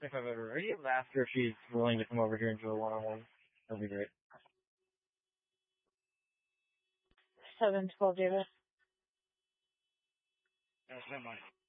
if I'm ever, are you able to ask her if she's willing to come over here and do a one-on-one? That'd be great. 712 Davis. Never mind.